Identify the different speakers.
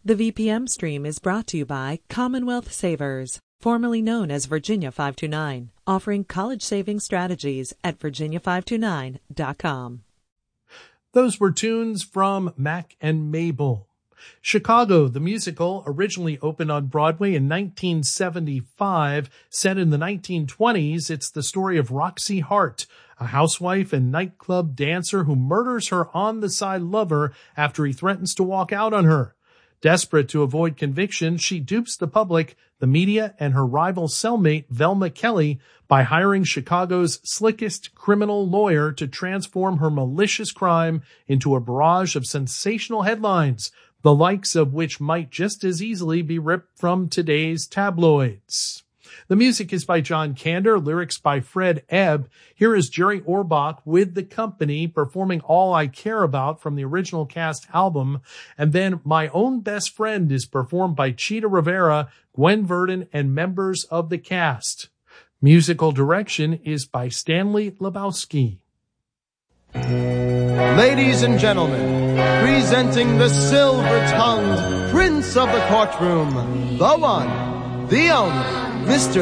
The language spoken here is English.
Speaker 1: The VPM stream is brought to you by Commonwealth Savers, formerly known as Virginia 529, offering college saving strategies at virginia529.com.
Speaker 2: Those were tunes from Mac and Mabel. Chicago, the musical, originally opened on Broadway in 1975. Set in the 1920s, it's the story of Roxy Hart, a housewife and nightclub dancer who murders her on-the-side lover after he threatens to walk out on her. Desperate to avoid conviction, she dupes the public, the media, and her rival cellmate, Velma Kelly, by hiring Chicago's slickest criminal lawyer to transform her malicious crime into a barrage of sensational headlines, the likes of which might just as easily be ripped from today's tabloids. The music is by John Kander, lyrics by Fred Ebb. Here is Jerry Orbach with the company performing All I Care About from the original cast album. And then My Own Best Friend is performed by Chita Rivera, Gwen Verdon, and members of the cast. Musical direction is by Stanley Lebowski.
Speaker 3: Ladies and gentlemen, presenting the silver-tongued prince of the courtroom, the one, the only, Mr.